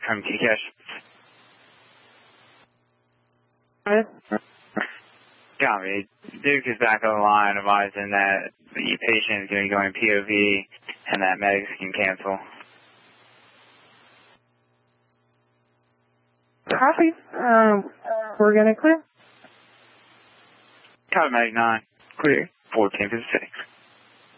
from Kikesh. Copy. Duke is back on the line advising that the patient is going to be going POV and that medics can cancel. Copy. We're going to clear. Copy, Medic 9. Clear. 1456.